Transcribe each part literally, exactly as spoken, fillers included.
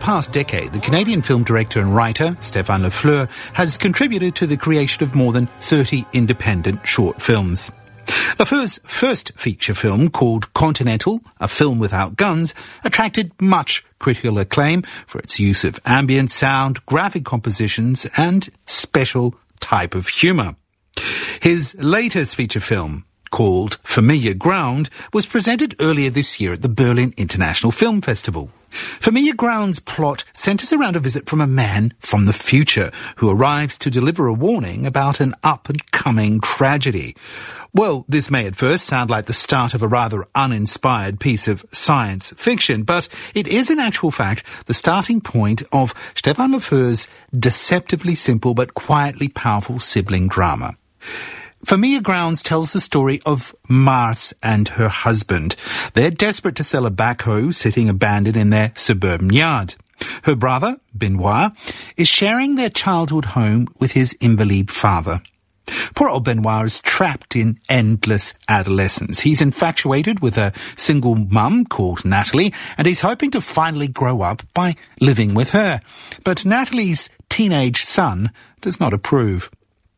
past decade, the Canadian film director and writer, Stéphane Lafleur, has contributed to the creation of more than thirty independent short films. Lafleur's first feature film, called Continental, A Film Without Guns, attracted much critical acclaim for its use of ambient sound, graphic compositions, and special type of humour. His latest feature film, called Familiar Ground, was presented earlier this year at the Berlin International Film Festival. Familiar Ground's plot centres around a visit from a man from the future who arrives to deliver a warning about an up-and-coming tragedy. Well, this may at first sound like the start of a rather uninspired piece of science fiction, but it is in actual fact the starting point of Stéphane Lafleur's deceptively simple but quietly powerful sibling drama. Familiar Grounds tells the story of Mars and her husband. They're desperate to sell a backhoe sitting abandoned in their suburban yard. Her brother, Benoit, is sharing their childhood home with his invalid father. Poor old Benoit is trapped in endless adolescence. He's infatuated with a single mum called Natalie, and he's hoping to finally grow up by living with her. But Natalie's teenage son does not approve.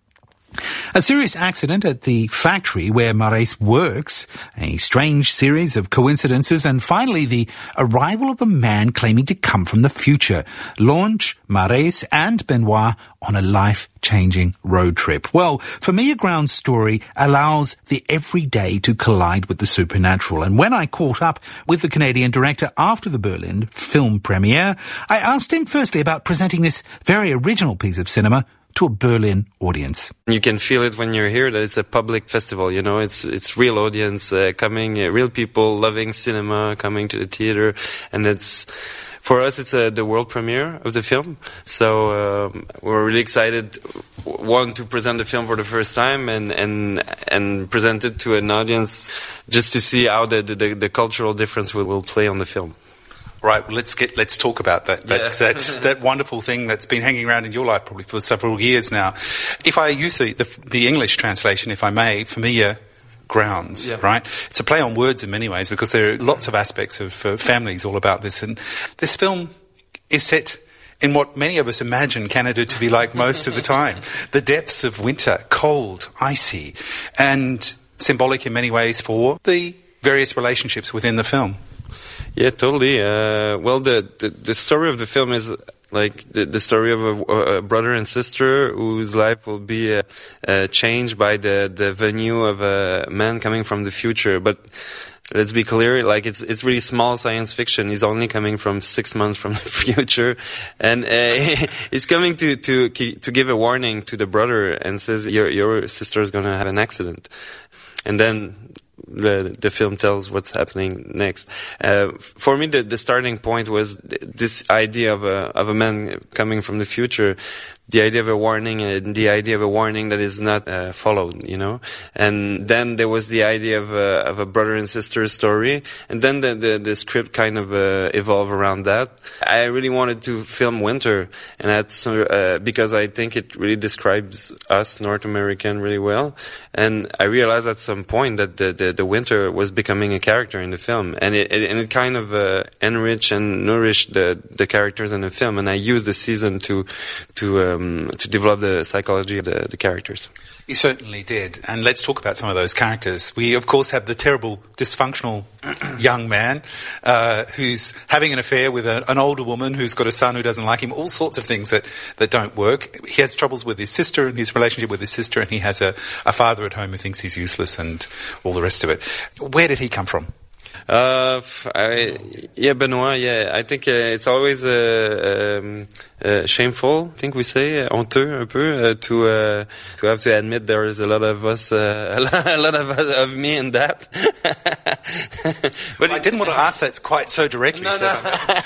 A serious accident at the factory where Maurice works, a strange series of coincidences, and finally the arrival of a man claiming to come from the future launch Maurice and Benoit on a life-changing road trip. Well, Familiar Ground's story allows the everyday to collide with the supernatural, and when I caught up with the Canadian director after the Berlin film premiere, I asked him firstly about presenting this very original piece of cinema to a Berlin audience. You can feel it when you're here that it's a public festival, you know, it's it's real audience uh, coming, uh, real people loving cinema, coming to the theater, and it's, for us, it's uh, the world premiere of the film, so um, we're really excited, one, to present the film for the first time and and and present it to an audience just to see how the, the, the cultural difference will, will play on the film. Right, well, let's get let's talk about that. That, yeah. that's, that wonderful thing that's been hanging around in your life probably for several years now. If I use the, the, the English translation, if I may, Familiar Grounds, yeah. Right? It's a play on words in many ways because there are lots of aspects of uh, families all about this. And this film is set in what many of us imagine Canada to be like most of the time. The depths of winter, cold, icy, and symbolic in many ways for the various relationships within the film. Yeah, totally. Uh, well, the, the the story of the film is like the, the story of a, a brother and sister whose life will be uh, uh, changed by the, the venue of a man coming from the future. But let's be clear, like it's it's really small science fiction. He's only coming from six months from the future, and uh, he's coming to to to give a warning to the brother and says your your sister is gonna have an accident, and then the the film tells what's happening next. Uh, for me, the, the starting point was this idea of a of a man coming from the future, the idea of a warning and the idea of a warning that is not uh, followed, you know. And then there was the idea of a, of a brother and sister story, and then the the, the script kind of uh, evolved around that. I really wanted to film winter, and that's uh, because I think it really describes us North American really well. And I realized at some point that the the, the winter was becoming a character in the film, and it, it and it kind of uh, enriched and nourished the the characters in the film. And I used the season to to uh, Um, to develop the psychology of the, the characters. You certainly did. And let's talk about some of those characters. We, of course, have the terrible, dysfunctional young man uh, who's having an affair with a, an older woman who's got a son who doesn't like him, all sorts of things that, that don't work. He has troubles with his sister and his relationship with his sister, and he has a, a father at home who thinks he's useless and all the rest of it. Where did he come from? Uh, I, yeah, Benoit, yeah. I think uh, it's always uh, um, uh, shameful, I think we say, uh, honteux un peu, uh, to uh, to have to admit there is a lot of us, uh, a lot of us, of me in that. But I didn't want to ask that quite so directly. No, so no.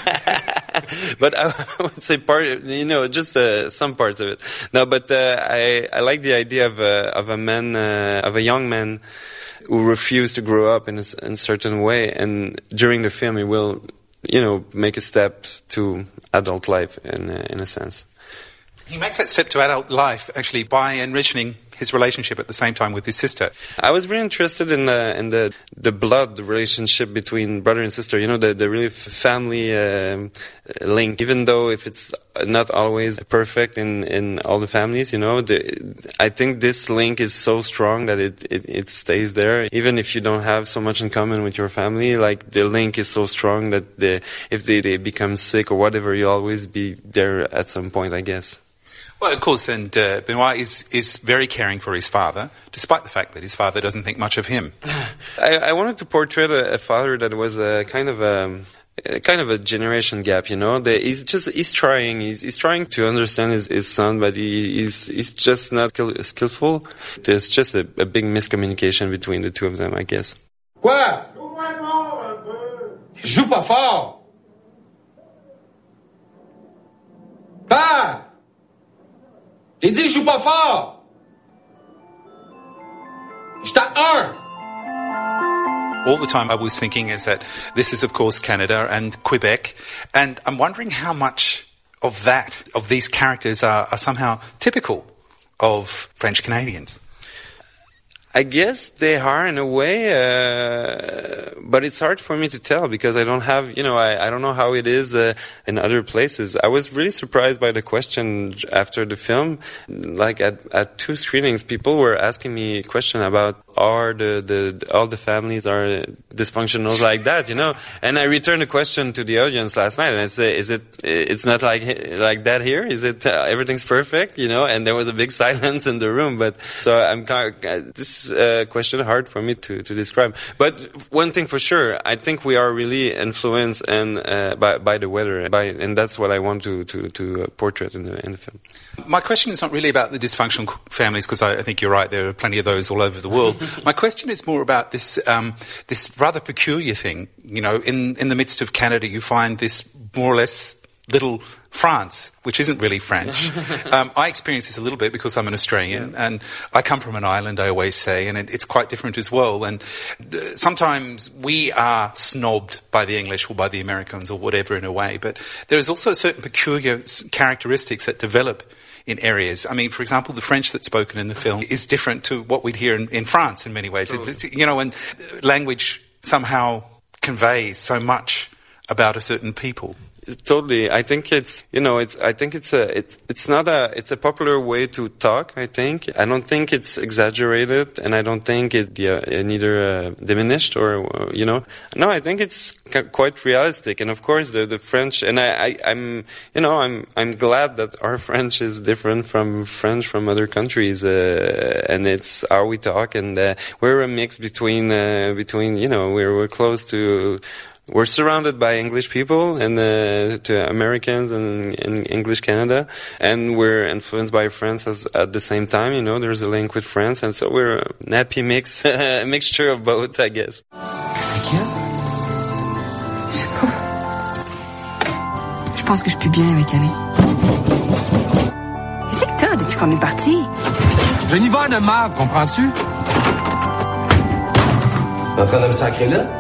But I would say part, you know, just uh, some parts of it. No, but uh, I I like the idea of a of a man, uh, of a young man who refuse to grow up in a, in a certain way, and during the film he will, you know, make a step to adult life in uh, in a sense. He makes that step to adult life actually by enriching his relationship at the same time with his sister. I was really interested in the in the the blood relationship between brother and sister. You know, the the really family um, link. Even though if it's not always perfect in in all the families, you know, the, I think this link is so strong that it, it it stays there. Even if you don't have so much in common with your family, like the link is so strong that the if they they become sick or whatever, you'll always be there at some point, I guess. Well, of course, and uh, Benoit is, is very caring for his father, despite the fact that his father doesn't think much of him. I, I wanted to portray a, a father that was a kind of a, a kind of a generation gap, you know. The, he's just he's trying, he's, he's trying to understand his, his son, but he, he's he's just not skill, skillful. There's just a, a big miscommunication between the two of them, I guess. Quoi? Joue pas fort. Pas. J'ai dit, joue pas fort! J'étais à un! All the time I was thinking is that this is, of course, Canada and Quebec, and I'm wondering how much of that, of these characters are, are somehow typical of French Canadians. I guess they are in a way, uh, but it's hard for me to tell because I don't have, you know, I, I don't know how it is uh, in other places. I was really surprised by the question after the film. Like at, at two screenings, people were asking me a question about are the, the all the families are dysfunctional like that, you know? And I returned the question to the audience last night, and I say, is it? It's not like like that here. Is it? Uh, everything's perfect, you know? And there was a big silence in the room. But so I'm kind of, this uh, question hard for me to to describe. But one thing for sure, I think we are really influenced and uh, by by the weather, by and that's what I want to to to portray in the in the film. My question is not really about the dysfunctional families, because I, I think you're right, there are plenty of those all over the world. My question is more about this um, this rather peculiar thing. You know, in, in the midst of Canada, you find this more or less little France, which isn't really French. um, I experience this a little bit because I'm an Australian, yeah. and I come from an island, I always say, and it, it's quite different as well. And uh, sometimes we are snobbed by the English or by the Americans or whatever in a way, but there is also certain peculiar characteristics that develop in areas. I mean, for example, the French that's spoken in the film is different to what we'd hear in, in France in many ways. Totally. It's, you know, and language somehow conveys so much about a certain people. Totally. I think it's, you know, it's, I think it's a, it's, it's not a, it's a popular way to talk, I think. I don't think it's exaggerated, and I don't think it uh, neither uh, diminished or, uh, you know. No, I think it's c- quite realistic. And of course, the, the French, and I, I, I'm, you know, I'm, I'm glad that our French is different from French from other countries, uh, and it's how we talk, and uh, we're a mix between, uh, between, you know, we're, we're close to, we're surrounded by English people and uh, to Americans and, and English Canada, and we're influenced by France as, at the same time. You know, there's a link with France, and so we're a happy mix, a mixture of both, I guess. Qu'est-ce qu'il y a? Je sais pas. Je pense que je suis plus bien avec Ali. Qu'est-ce que t'as depuis qu'on est parti? Je n'y vais de marde, comprends-tu? T'es en train de me sacrer là?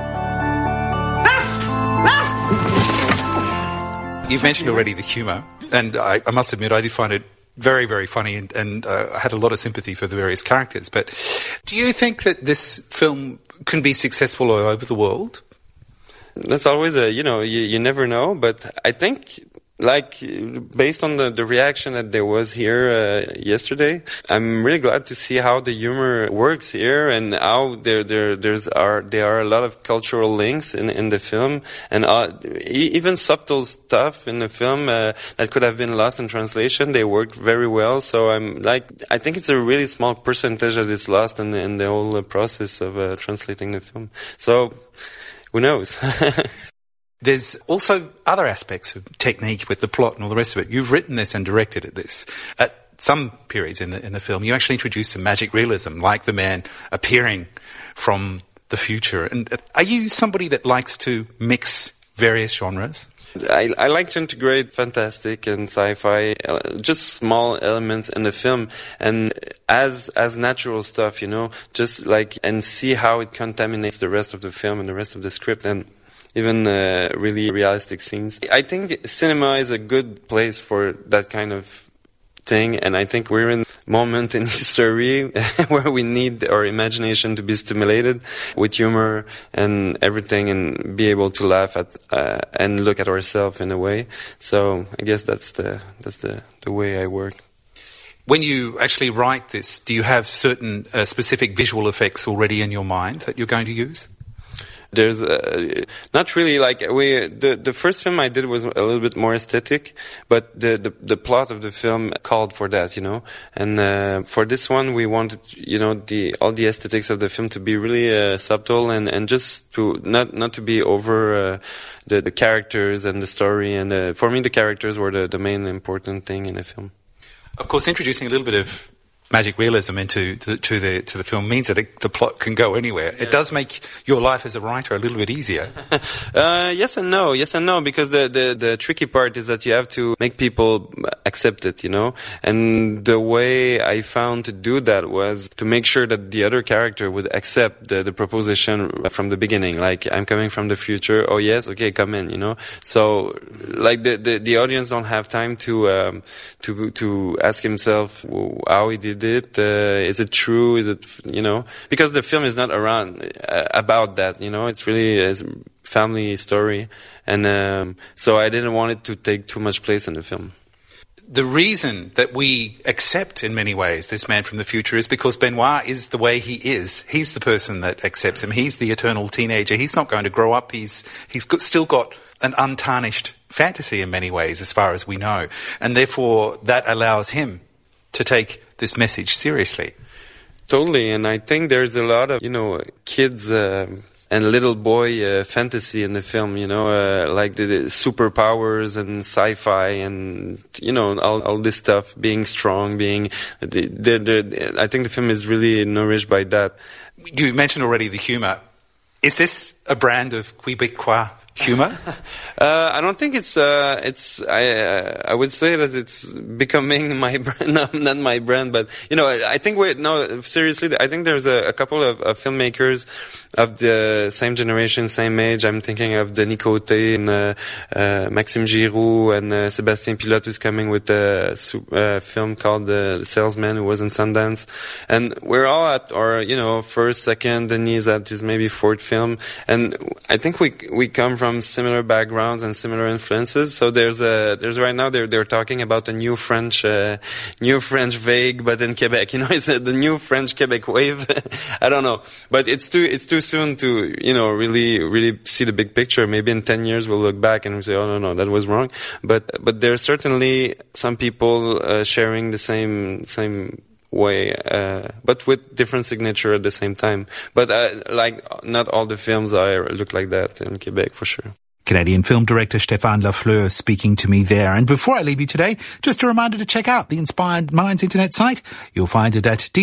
You've mentioned already the humour, and I, I must admit I did find it very, very funny, and, and uh, I had a lot of sympathy for the various characters. But do you think that this film can be successful all over the world? That's always a, you know, you, you never know, but I think, like, based on the, the reaction that there was here uh, yesterday, I'm really glad to see how the humor works here, and how there there there's are there are a lot of cultural links in in the film, and uh, even subtle stuff in the film uh, that could have been lost in translation. They worked very well. So I'm like, I think it's a really small percentage that is lost in the, in the whole process of uh, translating the film. So who knows? There's also other aspects of technique with the plot and all the rest of it. You've written this and directed this. At some periods in the in the film, you actually introduce some magic realism, like the man appearing from the future. And are you somebody that likes to mix various genres? I, I like to integrate fantastic and sci-fi, uh, just small elements in the film, and as as natural stuff, you know, just like, and see how it contaminates the rest of the film and the rest of the script, and even uh, really realistic scenes. I think cinema is a good place for that kind of thing, and I think we're in moment in history where we need our imagination to be stimulated with humor and everything, and be able to laugh at uh, and look at ourselves in a way. So I guess that's the that's the, the way I work. When you actually write this, do you have certain uh, specific visual effects already in your mind that you're going to use? There's uh, not really like we the the first film I did was a little bit more aesthetic, but the the, the plot of the film called for that, you know. And uh, for this one, we wanted, you know, the all the aesthetics of the film to be really uh, subtle and, and just to not not to be over uh, the the characters and the story. And uh, for me, the characters were the the main important thing in the film. Of course, introducing a little bit of magic realism into the, to the to the film means that it, the plot can go anywhere. Yeah. It does make your life as a writer a little bit easier. uh, yes and no, yes and no, because the, the the tricky part is that you have to make people accept it, you know. And the way I found to do that was to make sure that the other character would accept the, the proposition from the beginning. Like, I'm coming from the future. Oh yes, okay, come in, you know. So, like the the, the audience don't have time to um, to to ask himself how he did it, uh, is it true, is it, you know, because the film is not around uh, about that, you know, it's really a family story, and um, so I didn't want it to take too much place in the film. The reason that we accept in many ways this man from the future is because Benoit is the way he is. He's the person that accepts him. He's the eternal teenager. He's not going to grow up. He's he's got, still got an untarnished fantasy in many ways, as far as we know, and therefore that allows him to take this message seriously. Totally, and I think there's a lot of, you know, kids uh, and little boy uh, fantasy in the film, you know, uh, like the, the superpowers and sci-fi and, you know, all, all this stuff, being strong, being... The, the, the, I think the film is really nourished by that. You mentioned already the humour. Is this a brand of Quebecois humor? uh, I don't think it's. Uh, it's. I. Uh, I would say that it's becoming my brand. No, not my brand, but you know, I, I think. We, no, seriously, I think there's a, a couple of, of filmmakers of the same generation, same age. I'm thinking of Denis Côté and uh, uh, Maxime Giroux and uh, Sébastien Pilote, who's coming with a uh, film called The Salesman, who was in Sundance. And we're all at our, you know, first, second. Denis at his maybe fourth film, and I think we we come from similar backgrounds and similar influences. So there's a there's right now they're they're talking about a new French uh, new French vague, but in Quebec. You know, it's a, the new French Quebec wave. I don't know, but it's too it's too soon to, you know, really really see the big picture. Maybe in ten years we'll look back and we say, oh no no, that was wrong. But but there's certainly some people uh, sharing the same same. way, uh, but with different signature at the same time. But uh, like, not all the films are look like that in Quebec, for sure. Canadian film director Stéphane Lafleur speaking to me there. And before I leave you today, just a reminder to check out the Inspired Minds internet site. You'll find it at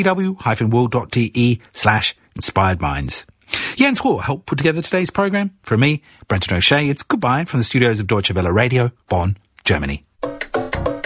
dw-world.de slash inspired minds. Jens Rohr helped put together today's program. From me, Brenton O'Shea, it's goodbye from the studios of Deutsche Welle Radio, Bonn, Germany.